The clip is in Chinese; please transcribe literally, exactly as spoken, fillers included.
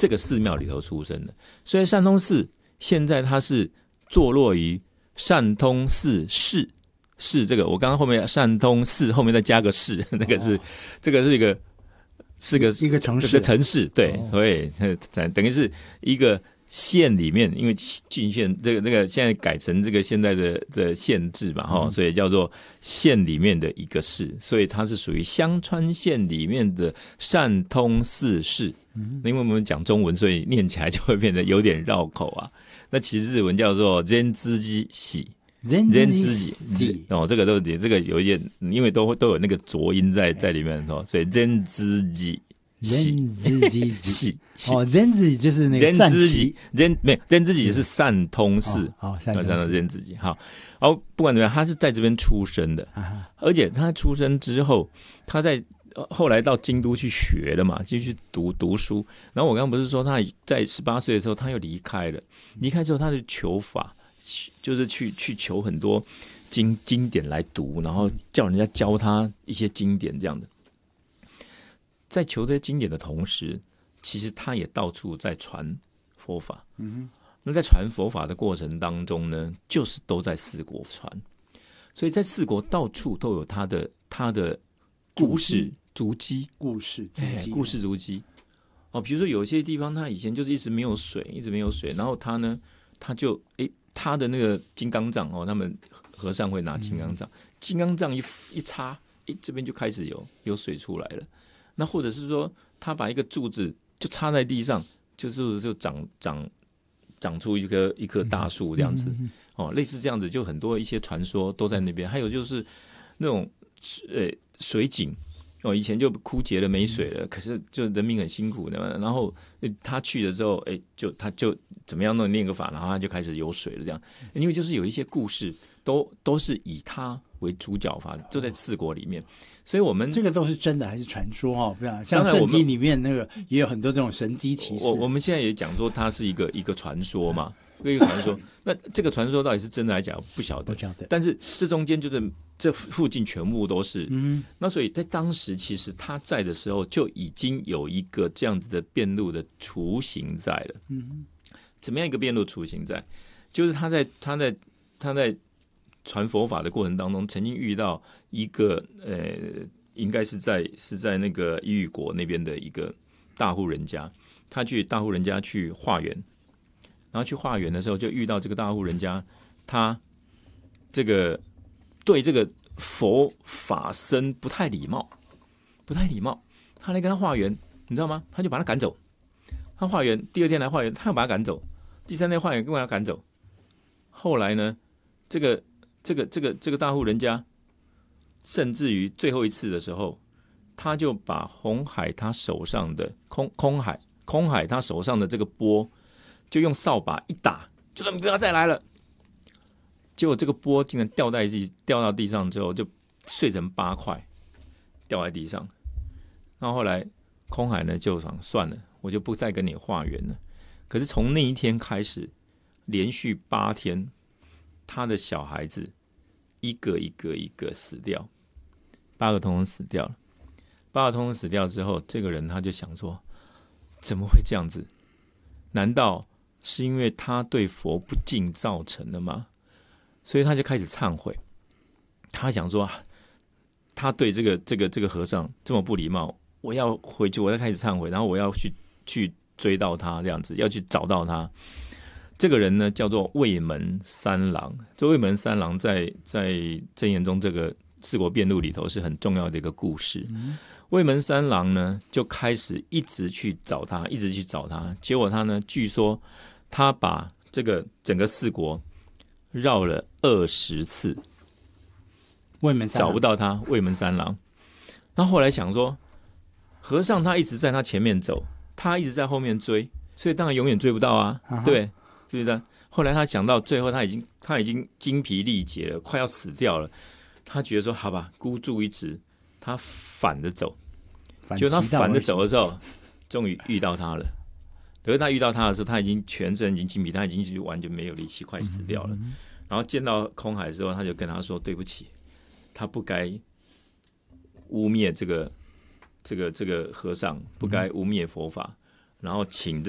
这个寺庙里头出生的。所以善通寺现在它是坐落于善通寺市，市这个我刚刚后面善通寺后面再加个市，那个是、哦、这个是一个是个一个城市， 这个城市对，哦、所以等于是一个县里面，因为郡县这个那个现在改成这个现在的的县制嘛，哈、嗯，所以叫做县里面的一个市，所以它是属于香川县里面的善通寺市。嗯，因为我们讲中文，所以念起来就会变得有点绕口啊。那其实日文叫做仁之基喜， 仁之基哦，这个都这个有一点，因为都都有那个浊音在在里面哦，所以仁之基。 仁之基哦，仁之基就是那个战旗， 仁没有仁之基是善通寺， 哦，善通寺仁之基好。然后不管怎么样，他是在这边出生的，啊、而且他出生之后，他在后来到京都去学了嘛，继续读读书。然后我刚刚不是说他在十八岁的时候他又离开了，离开之后他就求法，就是去去求很多经经典来读，然后叫人家教他一些经典这样的。在求这些经典的同时，其实他也到处在传佛法。嗯，那在传佛法的过程当中呢，就是都在四国传，所以在四国到处都有他的他的故事足迹， 故事哎，故事足迹。哦，比如说有些地方他以前就是一直没有水，一直没有水，然后他呢，他就哎，他的那个金刚杖哦，他们和尚会拿金刚杖，嗯、金刚杖一一插，哎，这边就开始有有水出来了。那或者是说，他把一个柱子就插在地上，就是就长长长出一棵一棵大树这样子，哦，类似这样子，就很多一些传说都在那边。还有就是那种呃水井哦，以前就枯竭了没水了，可是就人民很辛苦的，然后他去了之后，哎，就他就怎么样弄念个法，然后他就开始有水了这样。因为就是有一些故事，都都是以他为主角法，就在四国里面。所以我们这个都是真的还是传说哦？不像像圣经里面那个也有很多这种神迹奇事。 我我们现在也讲说它是一个一个传说嘛，一个传说。那这个传说到底是真的来讲不晓得， 不晓得。 但是这中间就是这附近全部都是。嗯，那所以在当时其实他在的时候就已经有一个这样子的辩路的雏形在了。嗯，怎么样一个辩路雏形在？就是他在他在他在。传佛法的过程当中，曾经遇到一个呃，应该是在是在那个伊予国那边的一个大户人家，他去大户人家去化缘，然后去化缘的时候，就遇到这个大户人家，他这个对这个佛法僧不太礼貌，不太礼貌，他来跟他化缘，你知道吗？他就把他赶走。他化缘，第二天来化缘，他要把他赶走，第三天化缘，更把他赶走。后来呢，这个。这个这个这个大户人家，甚至于最后一次的时候，他就把红海他手上的空空海空海他手上的这个钵，就用扫把一打，就说你不要再来了。结果这个钵竟然掉在地掉到地上之后，就碎成八块，掉在地上。然后后来空海呢就想算了，我就不再跟你化缘了。可是从那一天开始，连续八天。他的小孩子一个一个一个死掉，八个通通死掉了。八个通通死掉之后，这个人他就想说：怎么会这样子？难道是因为他对佛不敬造成的吗？所以他就开始忏悔。他想说，他对这个这个这个和尚这么不礼貌，我要回去，我要开始忏悔，然后我要去去追到他，这样子要去找到他。这个人呢叫做卫门三郎，这卫门三郎在在真言宗这个四国辩路里头是很重要的一个故事。嗯、卫门三郎呢就开始一直去找他，一直去找他，结果他呢据说他把这个整个四国绕了二十次， 卫门三郎找不到他，卫门三郎。那后来想说，和尚他一直在他前面走，他一直在后面追，所以当然永远追不到啊，啊对。对不对？后来他讲到最后，他已经他已经精疲力竭了，快要死掉了。他觉得说：“好吧，孤注一掷。”他反着走，就他反着走的时候，终于遇到他了。可是他遇到他的时候，他已经全身已经精疲，他已经完全没有力气，快死掉了。嗯、然后见到空海的时候，他就跟他说：“对不起，他不该污蔑这个这个这个和尚，不该污蔑佛法，然后请。”